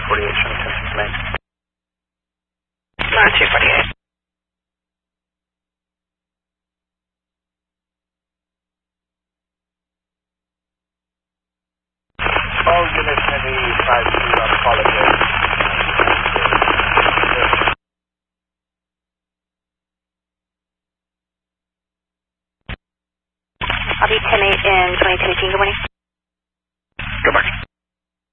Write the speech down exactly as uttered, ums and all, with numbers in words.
forty-eight, showing attention command. nine two forty-eight. All units heavy five two on apologize. I'll be ten eight and twenty-two, good morning. Good morning.